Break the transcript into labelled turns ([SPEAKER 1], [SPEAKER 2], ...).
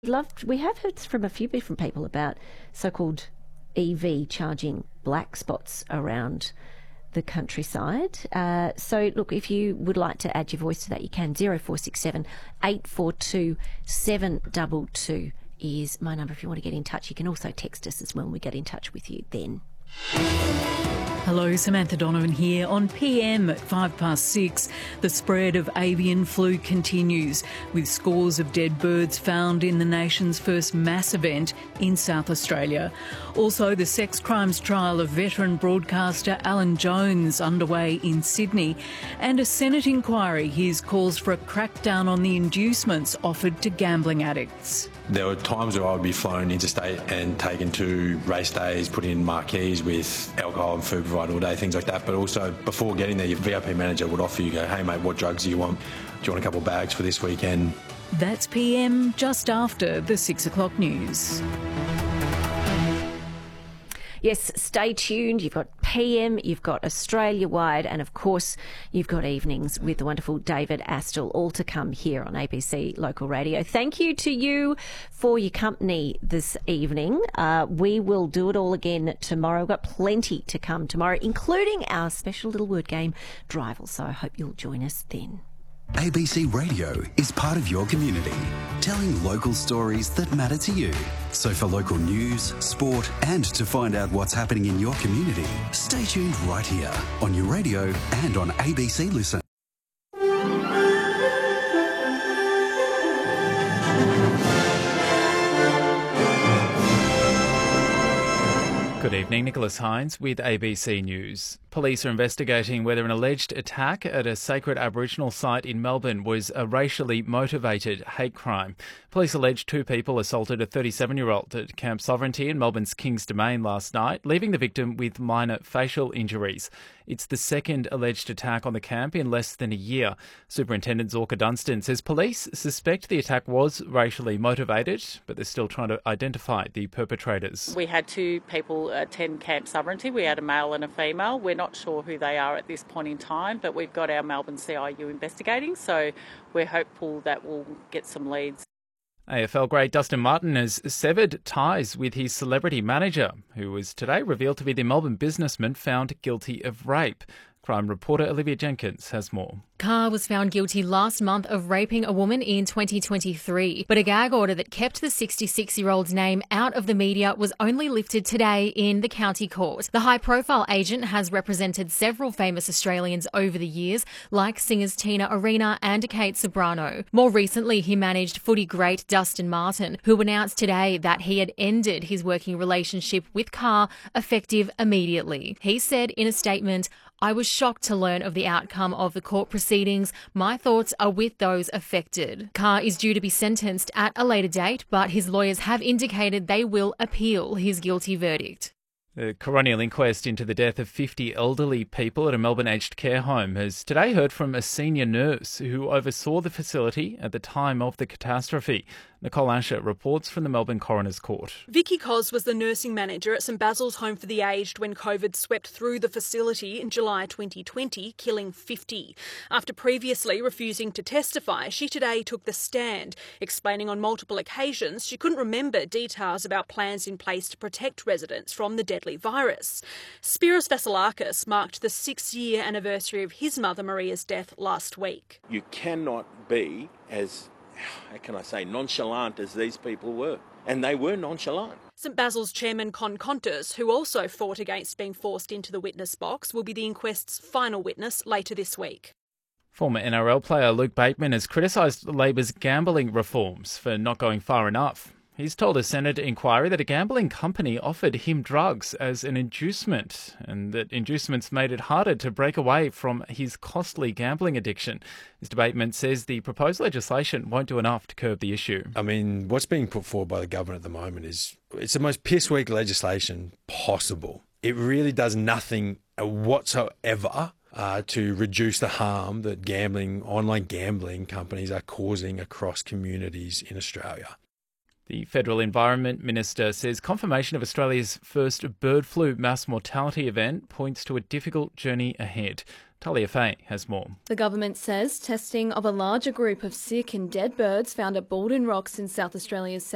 [SPEAKER 1] We have heard from a few different people about so-called EV charging black spots around the countryside. So, look, if you would like to add your voice to that, you can. 0467 842 722 is my number if you want to get in touch. You can also text us as well and we get in touch with you then.
[SPEAKER 2] Hello, Samantha Donovan here. On PM at 6:05, the spread of avian flu continues, with scores of dead birds found in the nation's first mass event in South Australia. Also, the sex crimes trial of veteran broadcaster Alan Jones underway in Sydney. And a Senate inquiry hears calls for a crackdown on the inducements offered to gambling addicts.
[SPEAKER 3] There were times where I would be flown interstate and taken to race days, put in marquees with alcohol and food provided all day, things like that. But also, before getting there, your VIP manager would offer you, hey mate, what drugs do you want? Do you want a couple of bags for this weekend?
[SPEAKER 2] That's PM just after the 6 o'clock news.
[SPEAKER 1] Yes, stay tuned. You've got PM, you've got Australia-wide, and of course you've got evenings with the wonderful David Astle, all to come here on ABC Local Radio. Thank you to you for your company this evening. We will do it all again tomorrow. We've got plenty to come tomorrow, including our special little word game, Drival, so I hope you'll join us then.
[SPEAKER 4] ABC Radio is part of your community, telling local stories that matter to you. So for local news, sport, and to find out what's happening in your community, stay tuned right here on your radio and on ABC Listen.
[SPEAKER 5] Good evening, Nicholas Hines with ABC News. Police are investigating whether an alleged attack at a sacred Aboriginal site in Melbourne was a racially motivated hate crime. Police allege two people assaulted a 37-year-old at Camp Sovereignty in Melbourne's Kings Domain last night, leaving the victim with minor facial injuries. It's the second alleged attack on the camp in less than a year. Superintendent Zorka Dunstan says police suspect the attack was racially motivated, but they're still trying to identify the perpetrators.
[SPEAKER 6] We had two people attend Camp Sovereignty. We had a male and a female. We're not sure who they are at this point in time, but we've got our Melbourne CIU investigating, so we're hopeful that we'll get some leads.
[SPEAKER 5] AFL great Dustin Martin has severed ties with his celebrity manager, who was today revealed to be the Melbourne businessman found guilty of rape. Crime reporter Olivia Jenkins has more.
[SPEAKER 7] Carr was found guilty last month of raping a woman in 2023, but a gag order that kept the 66-year-old's name out of the media was only lifted today in the county court. The high-profile agent has represented several famous Australians over the years, like singers Tina Arena and Kate Sobrano. More recently, he managed footy great Dustin Martin, who announced today that he had ended his working relationship with Carr effective immediately. He said in a statement, "I was shocked to learn of the outcome of the court proceedings. My thoughts are with those affected." Carr is due to be sentenced at a later date, but his lawyers have indicated they will appeal his guilty verdict.
[SPEAKER 5] The coronial inquest into the death of 50 elderly people at a Melbourne aged care home has today heard from a senior nurse who oversaw the facility at the time of the catastrophe. Nicole Asher reports from the Melbourne Coroner's Court.
[SPEAKER 8] Vicky Cos was the nursing manager at St Basil's Home for the Aged when COVID swept through the facility in July 2020, killing 50. After previously refusing to testify, she today took the stand, explaining on multiple occasions she couldn't remember details about plans in place to protect residents from the deadly virus. Spiros Vasilakis marked the 6-year anniversary of his mother Maria's death last week.
[SPEAKER 9] You cannot be as, how can I say, nonchalant as these people were. And they were nonchalant.
[SPEAKER 8] St Basil's chairman Con Contis, who also fought against being forced into the witness box, will be the inquest's final witness later this week.
[SPEAKER 5] Former NRL player Luke Bateman has criticised Labor's gambling reforms for not going far enough. He's told a Senate inquiry that a gambling company offered him drugs as an inducement and that inducements made it harder to break away from his costly gambling addiction. Mr Bateman says the proposed legislation won't do enough to curb the issue.
[SPEAKER 3] I mean, what's being put forward by the government at the moment it's the most piss-weak legislation possible. It really does nothing whatsoever to reduce the harm that online gambling companies are causing across communities in Australia.
[SPEAKER 5] The Federal Environment Minister says confirmation of Australia's first bird flu mass mortality event points to a difficult journey ahead. Talia Fay has more.
[SPEAKER 10] The government says testing of a larger group of sick and dead birds found at Baldwin Rocks in South Australia's